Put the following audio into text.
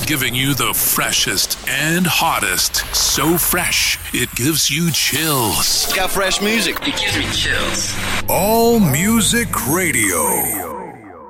giving you the freshest and hottest. So fresh, it gives you chills. It's got fresh music. It gives me chills. All Music Radio.